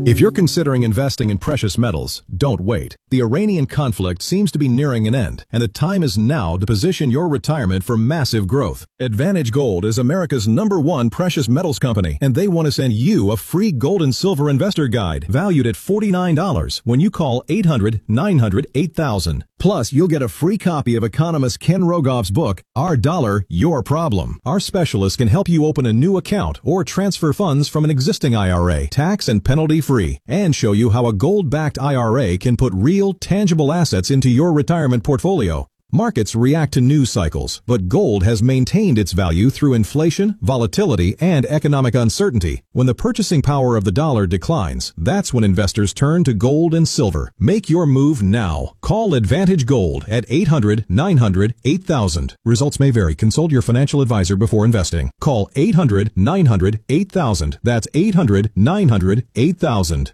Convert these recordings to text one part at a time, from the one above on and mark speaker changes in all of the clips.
Speaker 1: If you're considering investing in precious metals, don't wait. The Iranian conflict seems to be nearing an end, and the time is now to position your retirement for massive growth. Advantage Gold is America's #1 precious metals company, and they want to send you a free gold and silver investor guide valued at $49 when you call 800-900-8000. Plus, you'll get a free copy of economist Ken Rogoff's book, Our Dollar, Your Problem. Our specialists can help you open a new account or transfer funds from an existing IRA, tax and penalty-free, and show you how a gold-backed IRA can put real, tangible assets into your retirement portfolio. Markets react to news cycles, but gold has maintained its value through inflation, volatility, and economic uncertainty. When the purchasing power of the dollar declines, that's when investors turn to gold and silver. Make your move now. Call Advantage Gold at 800-900-8000. Results may vary. Consult your financial advisor before investing. Call 800-900-8000. That's 800-900-8000.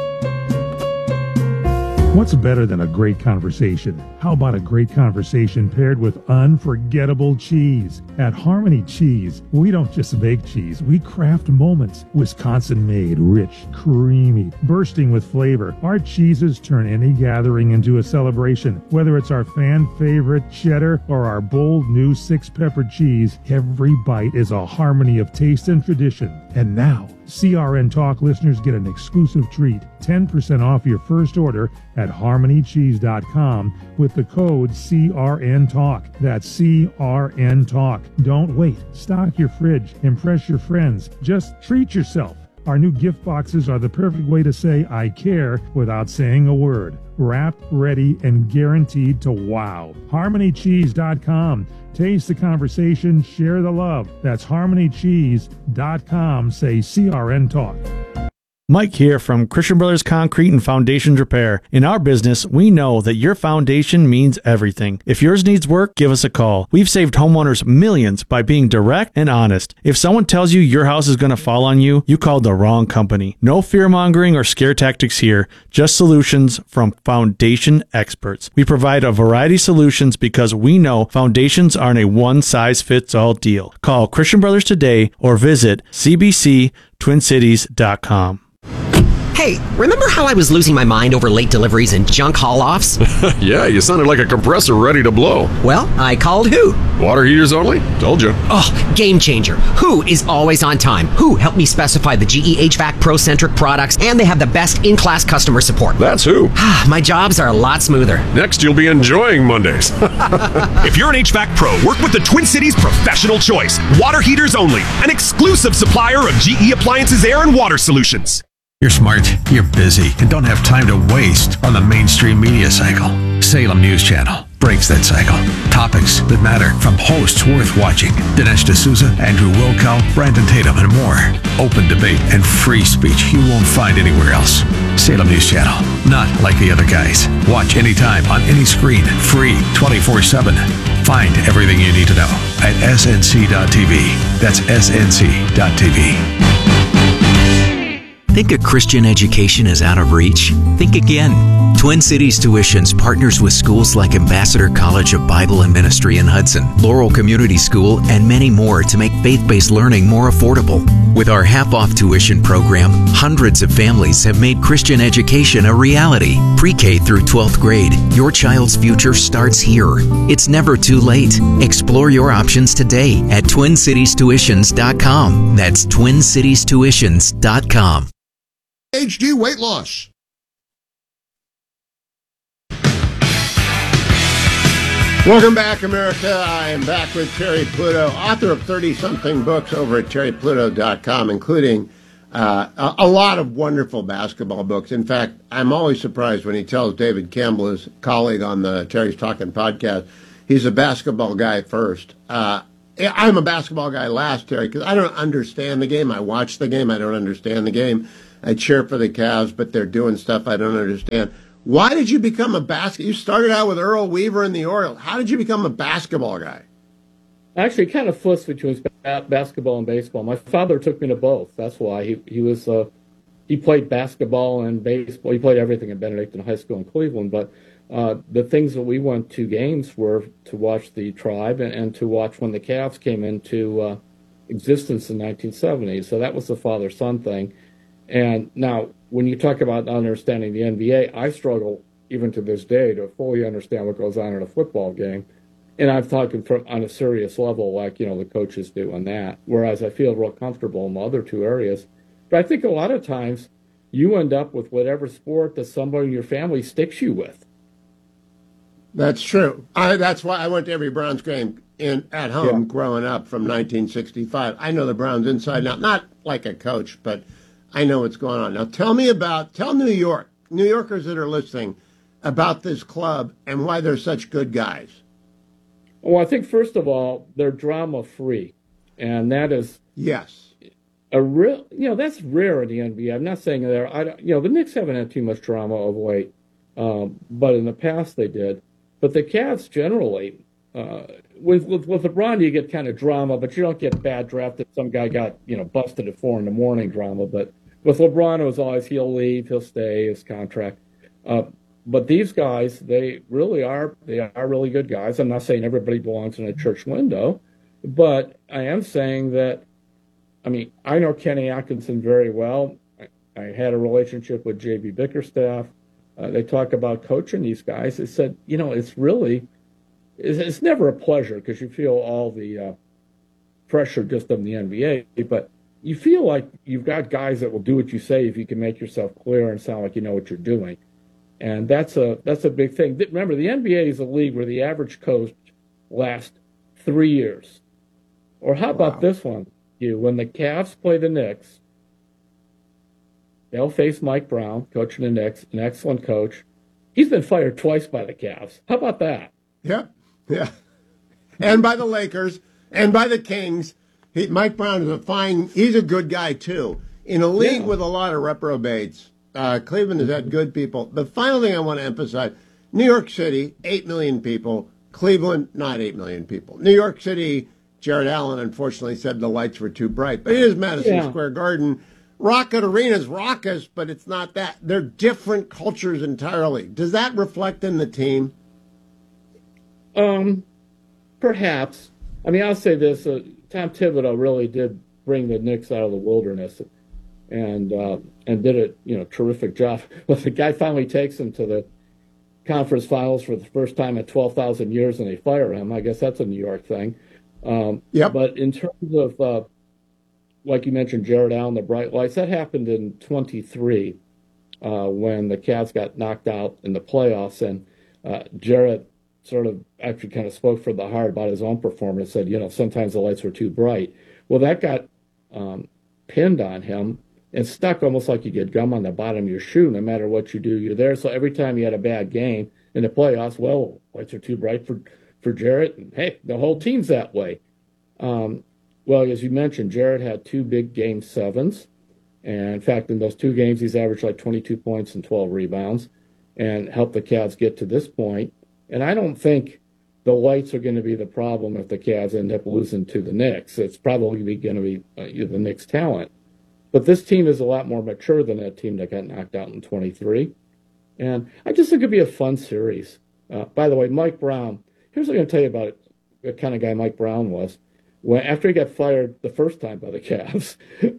Speaker 2: What's better than a great conversation? How about a great conversation paired with unforgettable cheese? At Harmony Cheese, we don't just make cheese, we craft moments. Wisconsin-made, rich, creamy, bursting with flavor. Our cheeses turn any gathering into a celebration. Whether it's our fan-favorite cheddar or our bold new 6-pepper cheese, every bite is a harmony of taste and tradition. And now, CRN Talk listeners get an exclusive treat, 10% off your first order at harmonycheese.com with the code CRN Talk. That's CRN Talk. Don't wait. Stock your fridge. Impress your friends. Just treat yourself. Our new gift boxes are the perfect way to say I care without saying a word. Wrapped, ready, and guaranteed to wow. harmonycheese.com. Taste the conversation, share the love. That's harmonycheese.com. Say CRN Talk.
Speaker 3: Mike here from Christian Brothers Concrete and Foundations Repair. In our business, we know that your foundation means everything. If yours needs work, give us a call. We've saved homeowners millions by being direct and honest. If someone tells you your house is going to fall on you, you called the wrong company. No fear-mongering or scare tactics here, just solutions from foundation experts. We provide a variety of solutions because we know foundations aren't a one-size-fits-all deal. Call Christian Brothers today or visit cbctwincities.com.
Speaker 4: Hey, remember how I was losing my mind over late deliveries and junk haul-offs?
Speaker 5: Yeah, you sounded like a compressor ready to blow.
Speaker 4: Well, I called Who.
Speaker 5: Water heaters only? Told you.
Speaker 4: Oh, game changer. Who is always on time. Who helped me specify the GE HVAC Pro-centric products, and they have the best in-class customer support.
Speaker 5: That's Who.
Speaker 4: My jobs are a lot smoother.
Speaker 5: Next, you'll be enjoying Mondays.
Speaker 6: If you're an HVAC pro, work with the Twin Cities Professional Choice. Water heaters only. An exclusive supplier of GE Appliances Air and Water Solutions.
Speaker 7: You're smart, you're busy, and don't have time to waste on the mainstream media cycle. Salem News Channel breaks that cycle. Topics that matter from hosts worth watching. Dinesh D'Souza, Andrew Wilkow, Brandon Tatum, and more. Open debate and free speech you won't find anywhere else. Salem News Channel. Not like the other guys. Watch anytime on any screen. Free 24/7. Find everything you need to know at snc.tv. That's snc.tv.
Speaker 8: Think a Christian education is out of reach? Think again. Twin Cities Tuitions partners with schools like Ambassador College of Bible and Ministry in Hudson, Laurel Community School, and many more to make faith-based learning more affordable. With our half-off tuition program, hundreds of families have made Christian education a reality. Pre-K through 12th grade, your child's future starts here. It's never too late. Explore your options today at TwinCitiesTuitions.com. That's TwinCitiesTuitions.com.
Speaker 9: HD weight loss. Welcome back, America. I am back with Terry Pluto, author of 30-something books over at terrypluto.com, including a lot of wonderful basketball books. In fact, I'm always surprised when he tells David Campbell, his colleague on the Terry's Talking podcast, he's a basketball guy first. I'm a basketball guy last, Terry, because I don't understand the game. I watch the game. I don't understand the game. I cheer for the Cavs, but they're doing stuff I don't understand. Why did you become a You started out with Earl Weaver and the Orioles. How did you become a basketball guy?
Speaker 10: Actually, kind of flipped between basketball and baseball. My father took me to both. That's why he played basketball and baseball. He played everything at Benedictine High School in Cleveland. But the things that we went to games were to watch the Tribe and to watch when the Cavs came into existence in 1970. So that was the father-son thing. And now, when you talk about understanding the NBA, I struggle even to this day to fully understand what goes on in a football game. And I'm talking from on a serious level, like, the coaches do on that, whereas I feel real comfortable in the other two areas. But I think a lot of times you end up with whatever sport that somebody in your family sticks you with.
Speaker 9: That's true. That's why I went to every Browns game at home growing up from 1965. I know the Browns inside out, not like a coach, but I know what's going on. Now tell New Yorkers that are listening, about this club and why they're such good guys.
Speaker 10: Well, I think, first of all, they're drama-free, and that is a real, that's rare in the NBA. I'm not saying the Knicks haven't had too much drama of late, but in the past they did. But the Cavs generally, with LeBron, you get kind of drama, but you don't get bad drafted. Some guy got busted at 4 a.m. drama. But with LeBron, it was always he'll leave, he'll stay, his contract. But these guys, they are really good guys. I'm not saying everybody belongs in a church window, but I am saying that. I know Kenny Atkinson very well. I had a relationship with J.B. Bickerstaff. They talk about coaching these guys. They said, it's never a pleasure because you feel all the pressure just of the NBA, but you feel like you've got guys that will do what you say if you can make yourself clear and sound like you know what you're doing. And that's a big thing. Remember, the NBA is a league where the average coach lasts 3 years. Or how about this one? When the Cavs play the Knicks, they'll face Mike Brown, coaching the Knicks, an excellent coach. He's been fired twice by the Cavs. How about that?
Speaker 9: Yeah. And by the Lakers, and by the Kings. Mike Brown is he's a good guy, too. In a league with a lot of reprobates, Cleveland has had good people. The final thing I want to emphasize, New York City, 8 million people. Cleveland, not 8 million people. New York City, Jared Allen, unfortunately, said the lights were too bright. But it is Madison Square Garden. Rocket Arena's raucous, but it's not that. They're different cultures entirely. Does that reflect in the team?
Speaker 10: Perhaps. I'll say this. Tom Thibodeau really did bring the Knicks out of the wilderness and did a terrific job. Well, the guy finally takes them to the conference finals for the first time in 12,000 years, and they fire him. I guess that's a New York thing. But in terms of, like you mentioned, Jared Allen, the bright lights, that happened in 23 when the Cavs got knocked out in the playoffs, and Jared sort of actually kind of spoke from the heart about his own performance, said, sometimes the lights were too bright. Well, that got pinned on him and stuck almost like you get gum on the bottom of your shoe. No matter what you do, you're there. So every time you had a bad game in the playoffs, well, lights are too bright for Jarrett. And, hey, the whole team's that way. Well, as you mentioned, Jarrett had 2 big game 7s. And, in fact, in those 2 games, he's averaged like 22 points and 12 rebounds and helped the Cavs get to this point. And I don't think the lights are going to be the problem if the Cavs end up losing to the Knicks. It's probably going to be the Knicks' talent. But this team is a lot more mature than that team that got knocked out in 23. And I just think it'd be a fun series. By the way, Mike Brown, here's what I'm going to tell you about the kind of guy Mike Brown was. After he got fired the first time by the Cavs,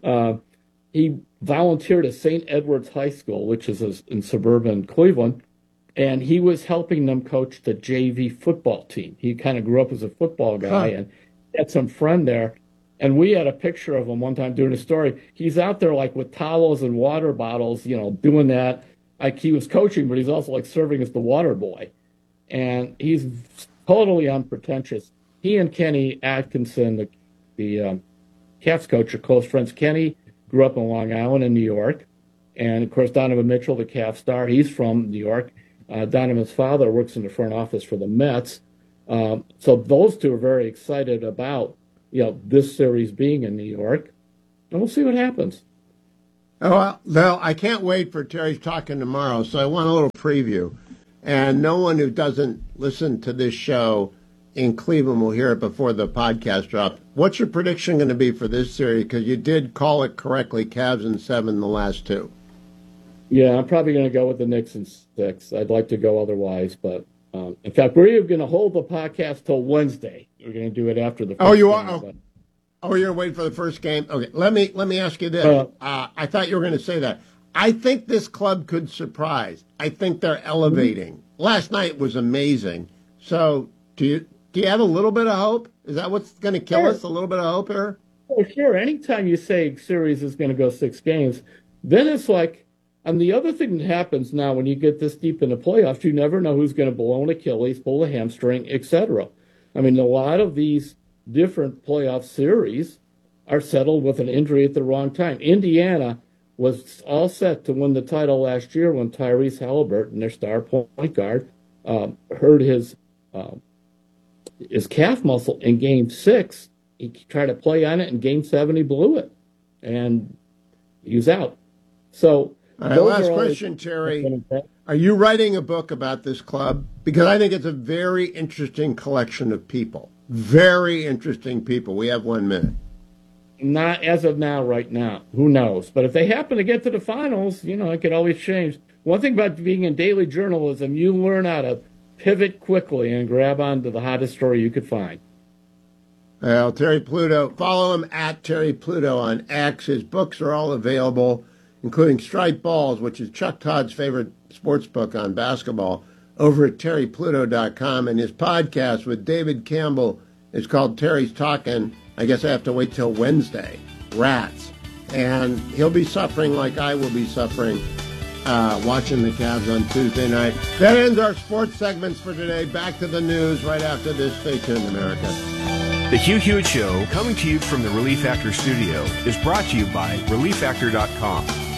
Speaker 10: he volunteered at St. Edward's High School, which is in suburban Cleveland, and he was helping them coach the JV football team. He kind of grew up as a football guy and had some friend there. And we had a picture of him one time doing a story. He's out there like with towels and water bottles, doing that. Like he was coaching, but he's also like serving as the water boy. And he's totally unpretentious. He and Kenny Atkinson, the Cavs coach, are close friends. Kenny grew up in Long Island in New York. And, of course, Donovan Mitchell, the Cavs star, he's from New York. Donovan's father works in the front office for the Mets. So those two are very excited about, this series being in New York. And we'll see what happens.
Speaker 9: Oh, well, I can't wait for Terry's talking tomorrow, so I want a little preview. And no one who doesn't listen to this show in Cleveland will hear it before the podcast drops. What's your prediction going to be for this series? Because you did call it correctly, Cavs in 7 the last 2.
Speaker 10: Yeah, I'm probably going to go with the Knicks in 6. I'd like to go otherwise, but in fact, we're even going to hold the podcast till Wednesday. We're going to do it after the.
Speaker 9: Oh, you are. Oh, you're waiting for the first game? Okay, let me ask you this. I thought you were going to say that. I think this club could surprise. I think they're elevating. Last night was amazing. So do you have a little bit of hope? Is that what's going to kill us, a little bit of hope here?
Speaker 10: Oh, sure. Anytime you say series is going to go 6 games, then it's like, and the other thing that happens now when you get this deep in the playoffs, you never know who's going to blow an Achilles, pull a hamstring, etc. I mean, a lot of these different playoff series are settled with an injury at the wrong time. Indiana was all set to win the title last year when Tyrese Halliburton, their star point guard, hurt his calf muscle in Game 6. He tried to play on it in Game 7. He blew it, and he was out. So,
Speaker 9: all right, last question, Terry. Are you writing a book about this club? Because I think it's a very interesting collection of people. Very interesting people. We have 1 minute.
Speaker 10: Not as of now, right now. Who knows? But if they happen to get to the finals, it could always change. One thing about being in daily journalism, you learn how to pivot quickly and grab onto the hottest story you could find.
Speaker 9: Well, Terry Pluto, follow him at Terry Pluto on X. His books are all available, including Striped Balls, which is Chuck Todd's favorite sports book on basketball, over at terrypluto.com. And his podcast with David Campbell is called Terry's Talkin'. I guess I have to wait till Wednesday. Rats. And he'll be suffering like I will be suffering watching the Cavs on Tuesday night. That ends our sports segments for today. Back to the news right after this. Stay tuned, America.
Speaker 6: The Hugh Hewitt Show, coming to you from the Relief Factor studio, is brought to you by ReliefFactor.com.